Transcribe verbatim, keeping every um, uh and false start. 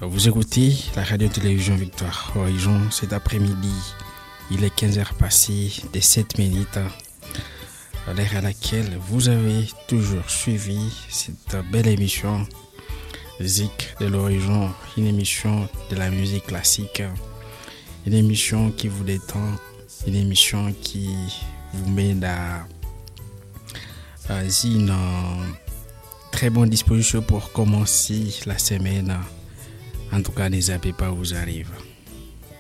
Vous écoutez la radio-télévision Victoire Horizon cet après-midi. Il est quinze heures passées des sept minutes, l'heure à laquelle vous avez toujours suivi cette belle émission Zik de l'Horizon, une émission de la musique classique, une émission qui vous détend, une émission qui vous met dans une très bonne disposition pour commencer la semaine. En tout cas, ne zappez pas, vous arrive.